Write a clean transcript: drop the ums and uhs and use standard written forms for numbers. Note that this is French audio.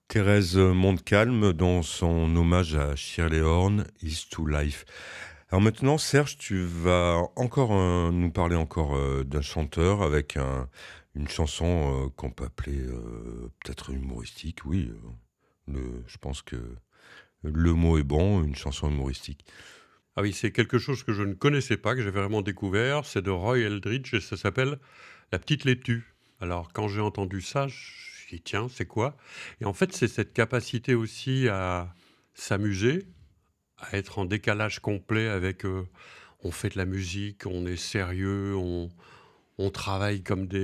Thérèse Montcalm dans son hommage à Shirley Horn, Is to Life. Alors maintenant, Serge, tu vas encore nous parler encore d'un chanteur avec une chanson qu'on peut appeler peut-être humoristique. Oui, je pense que le mot est bon, une chanson humoristique. Ah oui, c'est quelque chose que je ne connaissais pas, que j'ai vraiment découvert. C'est de Roy Eldridge et ça s'appelle La Petite Laitue. Alors, quand j'ai entendu ça, je me suis dit, tiens, c'est quoi? Et en fait, c'est cette capacité aussi à s'amuser, à être en décalage complet avec. On fait de la musique, on est sérieux, on travaille comme